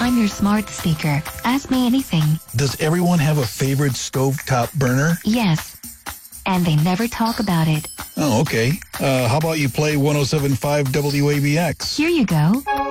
I'm your smart speaker. Ask me anything. Does everyone have a favorite stovetop burner? Yes. And they never talk about it. Oh, okay. How about you play 107.5 WABX? Here you go.